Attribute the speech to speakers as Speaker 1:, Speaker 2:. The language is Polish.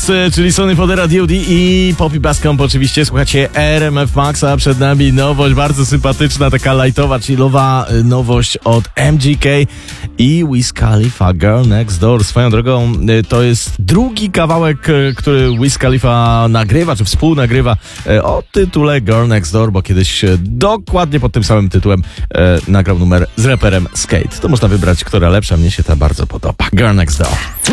Speaker 1: czyli Sony Fodera, D.O.D. i Poppy Basscamp oczywiście. Słuchacie RMF Maxa, przed nami nowość bardzo sympatyczna, taka lightowa, chillowa nowość od MGK i Wiz Khalifa, Girl Next Door. Swoją drogą to jest drugi kawałek, który Wiz Khalifa nagrywa, czy współnagrywa o tytule Girl Next Door, bo kiedyś dokładnie pod tym samym tytułem nagrał numer z raperem Skate. To można wybrać, która lepsza, mnie się ta bardzo podoba. Girl Next Door.